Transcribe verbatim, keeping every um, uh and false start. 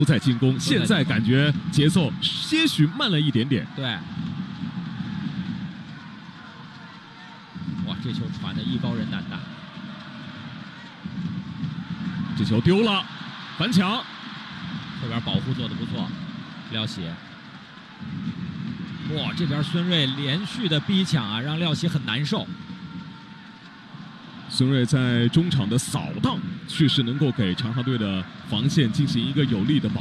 都在进攻，现在感觉节奏些许慢了一点点。 对，哇，这球传的艺高人胆大， 这球丢了，反抢， 后边保护做的不错，廖喜。哇，这边孙瑞连续的逼抢啊，让廖喜很难受。 孙瑞在中场的扫荡，确实能够给长沙队的防线进行一个有力的保。